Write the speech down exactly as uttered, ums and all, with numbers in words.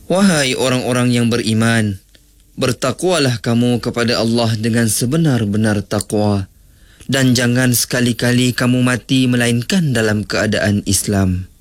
Wahai orang-orang yang beriman, bertakwalah kamu kepada Allah dengan sebenar-benar takwa, dan jangan sekali-kali kamu mati melainkan dalam keadaan Islam.